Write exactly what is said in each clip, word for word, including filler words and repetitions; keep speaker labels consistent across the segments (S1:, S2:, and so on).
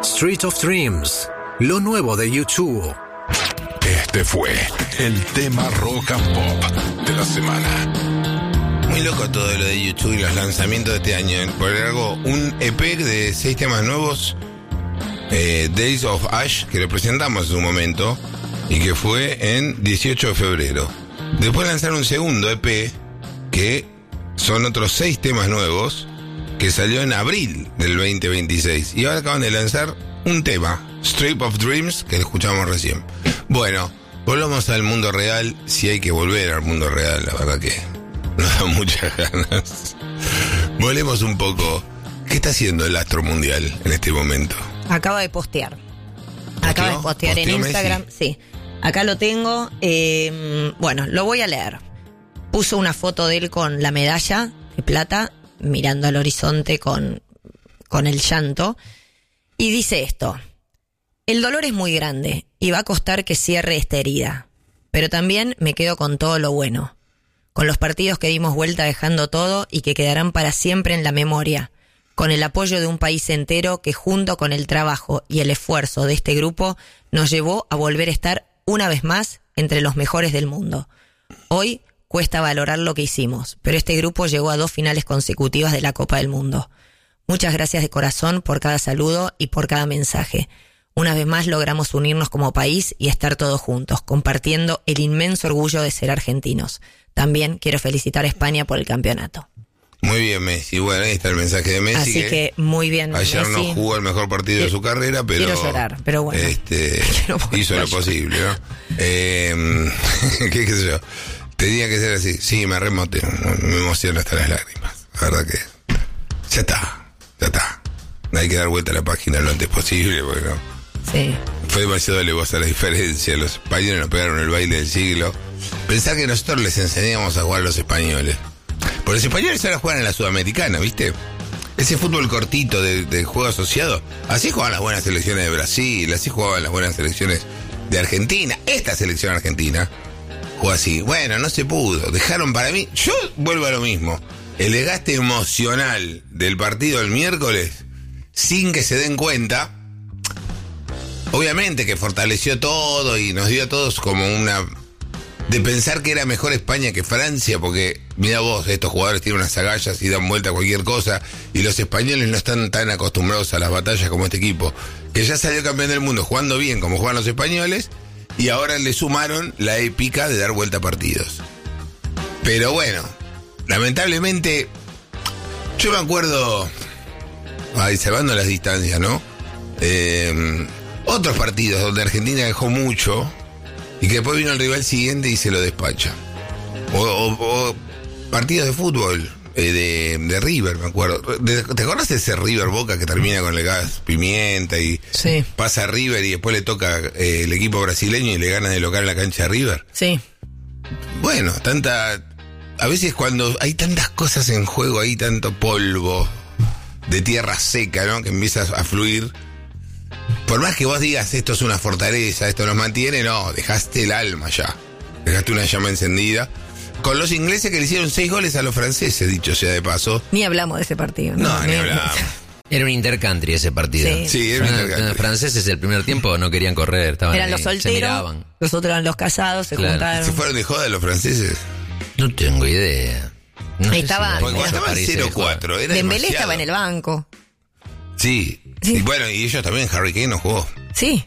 S1: Street of Dreams, lo nuevo de U dos.
S2: Este fue el tema rock and pop de la semana.
S3: Muy loco todo lo de YouTube y los lanzamientos de este año. Por algo, un E P de seis temas nuevos, eh, Days of Ash, que lo presentamos en su momento y que fue en dieciocho de febrero. Después lanzaron un segundo E P que son otros seis temas nuevos que salió en abril del veinte veintiséis. Y ahora acaban de lanzar un tema, Street of Dreams, que lo escuchamos recién. Bueno, volvamos al mundo real, si hay que volver al mundo real, la verdad que nos da muchas ganas. Volvemos un poco. ¿Qué está haciendo el astro mundial en este momento?
S4: Acaba de postear. Acaba de postear en Instagram, Messi? Sí. Acá lo tengo. Eh, bueno, lo voy a leer. Puso una foto de él con la medalla de plata, mirando al horizonte con, con el llanto. Y dice esto: el dolor es muy grande y va a costar que cierre esta herida. Pero también me quedo con todo lo bueno. Con los partidos que dimos vuelta dejando todo y que quedarán para siempre en la memoria. Con el apoyo de un país entero que junto con el trabajo y el esfuerzo de este grupo nos llevó a volver a estar una vez más entre los mejores del mundo. Hoy cuesta valorar lo que hicimos, pero este grupo llegó a dos finales consecutivas de la Copa del Mundo. Muchas gracias de corazón por cada saludo y por cada mensaje. Una vez más logramos unirnos como país y estar todos juntos, compartiendo el inmenso orgullo de ser argentinos. También quiero felicitar a España por el campeonato.
S3: Muy bien, Messi. Bueno, ahí está el mensaje de Messi.
S4: Así que, que muy bien,
S3: ayer
S4: Messi.
S3: no jugó el mejor partido quiero, de su carrera, pero...
S4: Quiero llorar, pero bueno.
S3: Este, hizo lo posible, ¿no? Eh, ¿Qué qué sé yo? Tenía que ser así. Sí, me remote, me emociona hasta las lágrimas. La verdad que... Ya está, ya está. Hay que dar vuelta a la página lo antes posible, porque no...
S4: Sí.
S3: Fue demasiado alevosa la diferencia. Los españoles nos pegaron el baile del siglo. Pensar que nosotros les enseñamos a jugar a los españoles. Porque los españoles ahora juegan en la Sudamericana, ¿viste? Ese fútbol cortito de, de juego asociado. Así jugaban las buenas selecciones de Brasil, así jugaban las buenas selecciones de Argentina. Esta selección argentina jugó así. Bueno, no se pudo. Dejaron para mí... Yo vuelvo a lo mismo. El desgaste emocional del partido del miércoles, sin que se den cuenta... Obviamente que fortaleció todo y nos dio a todos como una... De pensar que era mejor España que Francia, porque mira vos, estos jugadores tienen unas agallas y dan vuelta a cualquier cosa, y los españoles no están tan acostumbrados a las batallas como este equipo, que ya salió campeón del mundo jugando bien como juegan los españoles, y ahora le sumaron la épica de dar vuelta a partidos. Pero bueno, lamentablemente, yo me acuerdo, ay, salvando las distancias, ¿no? Eh... Otros partidos donde Argentina dejó mucho y que después vino el rival siguiente y se lo despacha. O, o, o partidos de fútbol, eh, de, de River, me acuerdo. De, ¿Te acuerdas de ese River Boca que termina con el gas pimienta y
S4: sí.
S3: Pasa a River y después le toca eh, el equipo brasileño y le gana de local en la cancha de River?
S4: Sí.
S3: Bueno, tanta... A veces cuando hay tantas cosas en juego, hay tanto polvo de tierra seca, ¿no? Que empieza a fluir... Por más que vos digas esto es una fortaleza, esto nos mantiene, no, dejaste el alma ya. Dejaste una llama encendida. Con los ingleses que le hicieron seis goles a los franceses, dicho sea de paso.
S4: Ni hablamos de ese partido.
S3: No, no ni, ni hablamos.
S5: Era un intercountry ese partido.
S4: Sí,
S3: sí era un intercountry.
S5: Los franceses el primer tiempo no querían correr, estaban
S4: eran
S5: ahí,
S4: los solteros, los otros eran los casados, se
S5: claro.
S4: juntaron.
S3: ¿Se fueron de joda los franceses?
S5: No tengo idea. No
S4: estaba,
S3: si cuando estaban cero cuatro, era
S4: Dembélé
S3: demasiado.
S4: estaba en el banco.
S3: Sí. Sí. Y bueno, y ellos también, Harry Kane no jugó.
S4: Sí.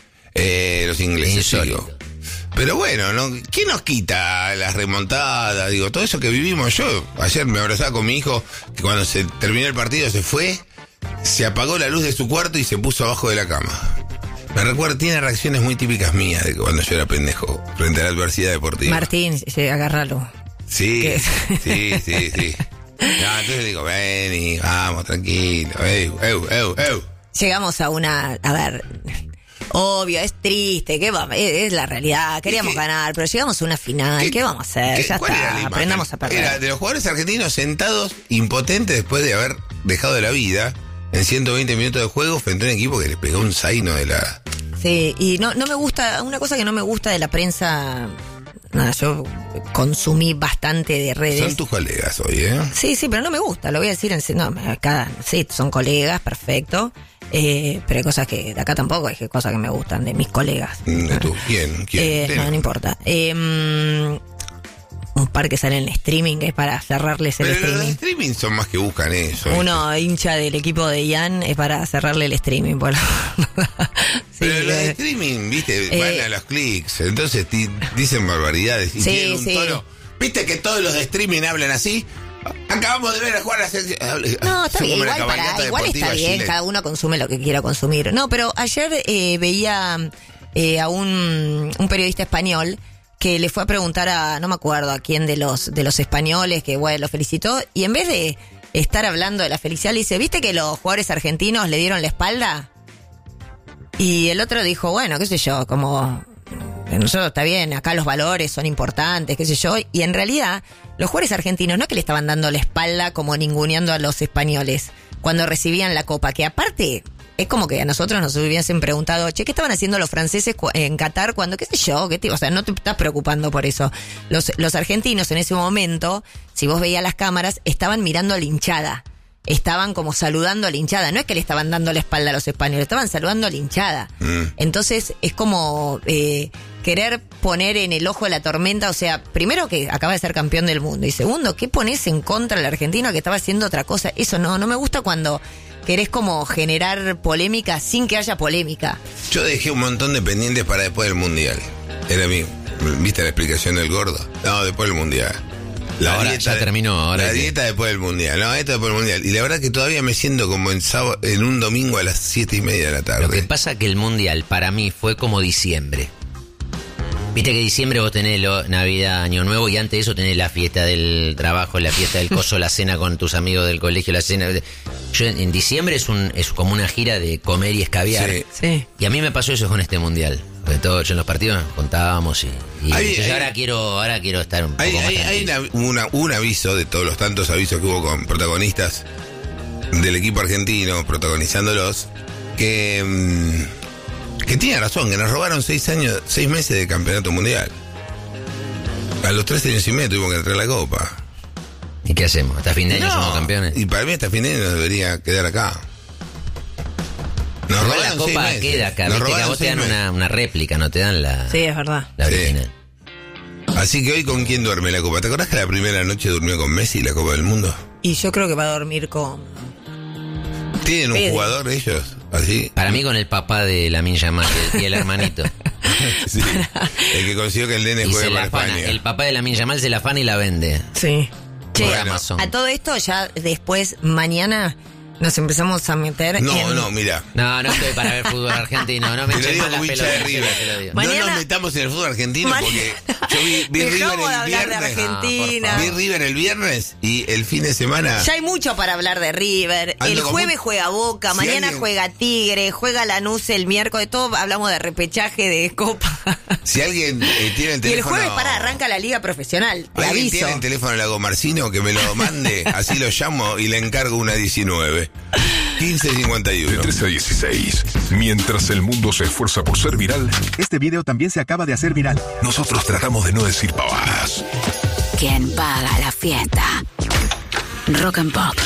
S3: Eh, los ingleses,
S5: digo.
S3: Pero bueno, ¿no? ¿Qué nos quita las remontadas? Digo, todo eso que vivimos. Yo ayer me abrazaba con mi hijo, que cuando se terminó el partido se fue, se apagó la luz de su cuarto y se puso abajo de la cama. Me recuerda, tiene reacciones muy típicas mías de cuando yo era pendejo, frente a la adversidad deportiva.
S4: Martín, sí, agárralo.
S3: Sí, sí, sí, sí. No, entonces digo, vení, vamos, tranquilo. Eu, eu, eu, eu.
S4: Llegamos a una, a ver, obvio, es triste, ¿qué vamos? Es, es la realidad, queríamos ganar, pero llegamos a una final, ¿qué, ¿qué vamos a hacer?
S3: ¿Qué,
S4: ya está, aprendamos a perder.
S3: Era de los jugadores argentinos sentados, impotentes después de haber dejado la vida en ciento veinte minutos de juego frente a un equipo que le pegó un zaino de la...
S4: Sí, y no, no me gusta, una cosa que no me gusta de la prensa... Nada, yo consumí bastante de redes.
S3: Son tus colegas hoy, ¿eh?
S4: Sí, sí, pero no me gusta, lo voy a decir en... No, acá, sí, son colegas, perfecto. Eh, pero hay cosas que de acá tampoco, hay cosas que me gustan de mis colegas.
S3: ¿De tú? ¿Quién? ¿Quién?
S4: Eh, no, no importa. Eh, un par que sale en streaming, que es para cerrarles el
S3: pero
S4: streaming.
S3: Los streaming son más que buscan eso.
S4: Uno
S3: ¿viste?
S4: hincha del equipo de Ian es para cerrarle el streaming. Por... sí,
S3: pero los
S4: eh,
S3: streaming, viste,
S4: eh,
S3: van a los clics, entonces ti- dicen barbaridades y
S4: Sí,
S3: tienen un
S4: sí.
S3: tono. ¿Viste que todos los de streaming hablan así? Acabamos de ver a jugar a selección.
S4: No, está
S3: Son
S4: bien,
S3: como una
S4: igual, pará,
S3: cabalgata
S4: igual
S3: deportiva
S4: está bien,
S3: chilena.
S4: cada uno consume lo que quiera consumir. No, pero ayer eh, veía eh, a un, un periodista español que le fue a preguntar a, no me acuerdo a quién de los de los españoles, que bueno, lo felicitó, y en vez de estar hablando de la felicidad, le dice, ¿viste que los jugadores argentinos le dieron la espalda? Y el otro dijo, bueno, qué sé yo, como... Nosotros está bien, acá los valores son importantes, qué sé yo, y en realidad los jugadores argentinos no es que le estaban dando la espalda como ninguneando a los españoles cuando recibían la copa, que aparte es como que a nosotros nos hubiesen preguntado, che, ¿qué estaban haciendo los franceses en Qatar cuando, qué sé yo, qué te, o sea, no te estás preocupando por eso? Los, los argentinos en ese momento, si vos veías las cámaras, estaban mirando a la hinchada. Estaban como saludando a la hinchada. No es que le estaban dando la espalda a los españoles, estaban saludando a la hinchada. Mm. Entonces es como eh, querer poner en el ojo de la tormenta. O sea, primero que acaba de ser campeón del mundo. Y segundo, ¿qué pones en contra del argentino que estaba haciendo otra cosa? Eso no, no me gusta cuando querés como generar polémica sin que haya polémica.
S3: Yo dejé un montón de pendientes para después del Mundial. Era mi... ¿Viste la explicación del gordo? No, después del Mundial. La
S5: ahora
S3: dieta
S5: ya terminó. Ahora
S3: la
S5: que...
S3: dieta después del Mundial. No, esto después del Mundial. Y la verdad que todavía me siento como en, sábado, en un domingo a las siete y media de la tarde.
S5: Lo que pasa que el Mundial para mí fue como diciembre. Viste que diciembre vos tenés lo, Navidad, Año Nuevo, y antes de eso tenés la fiesta del trabajo, la fiesta del coso, la cena con tus amigos del colegio, la cena... Yo en, en diciembre es un es como una gira de comer y escabiar.
S3: Sí.
S4: Sí.
S5: Y a mí me pasó eso con este Mundial. Porque todos en los partidos nos contábamos y, y
S3: Hay-
S5: entonces
S3: hay-
S5: ahora quiero ahora quiero estar un poco
S3: Hay,
S5: más
S3: hay, hay
S5: tranquilo.
S3: una- una- un aviso de todos los tantos avisos que hubo con protagonistas del equipo argentino protagonizándolos que, mm, que tiene razón, que nos robaron seis años, seis meses de campeonato mundial. A los tres años y medio tuvimos que entrar a la copa.
S5: ¿Y qué hacemos? ¿Hasta fin de año
S3: No,
S5: somos campeones?
S3: Y para mí hasta fin de año nos debería quedar acá. Nos
S5: Igual la
S3: robaron seis
S5: copa
S3: meses.
S5: queda acá,
S3: Nos
S5: viste que a
S3: robaron
S5: vos te
S3: seis
S5: dan
S3: meses.
S5: una, una réplica, no te dan la,
S4: Sí, es verdad.
S5: la
S3: Sí.
S5: original.
S3: Así que hoy, ¿con quién duerme la copa? ¿Te acordás que la primera noche durmió con Messi la Copa del Mundo?
S4: Y yo creo que va a dormir con...
S3: ¿Tienen un
S4: Fede.
S3: jugador ellos? Así.
S5: Para mí con el papá de Lamine Yamal y el- y el hermanito.
S3: Sí. El que consiguió que el nene
S5: Y
S3: juegue
S5: se
S3: para
S5: la afana.
S3: España.
S5: El papá de Lamine Yamal se la afana y la vende.
S4: Sí. Che,
S5: Por
S3: Bueno.
S5: Amazon.
S4: a todo esto ya después, mañana, nos empezamos a meter
S3: No,
S4: en...
S3: no, mira.
S5: No, no estoy para ver fútbol argentino. No me
S3: Te lo
S5: eches
S3: digo
S5: más las
S3: como hincha de
S5: pelotas,
S3: River.
S5: te lo digo.
S3: No
S4: Mañana-
S3: nos metamos en el fútbol argentino
S4: Mañana-
S3: porque yo vi, vi River
S4: Dejamos de
S3: el
S4: hablar de
S3: viernes.
S4: Argentina.
S3: Vi River el viernes y el fin de semana.
S4: Ya hay mucho para hablar de River.
S3: Ando
S4: El
S3: con
S4: jueves
S3: mu-
S4: juega Boca,
S3: Si
S4: mañana
S3: alguien-
S4: juega Tigre, juega Lanús el miércoles, todo hablamos de repechaje de Copa.
S3: Si alguien eh, tiene el
S4: Y el
S3: teléfono.
S4: jueves para arranca la liga profesional, te
S3: ¿Alguien
S4: aviso.
S3: tiene el teléfono de Lago Marcino que me lo mande? Así lo llamo y le encargo una diecinueve. quince cincuenta y
S2: De
S3: uno.
S2: trece a dieciséis, mientras el mundo se esfuerza por ser viral,
S6: Este video también se acaba de hacer viral.
S2: nosotros tratamos de no decir pavadas.
S7: ¿Quién paga la fiesta? Rock and Pop.